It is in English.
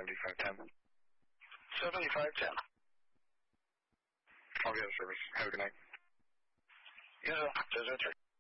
7510. 7510. I'll be out of service. Have a good night. Yes, sir. 10-3.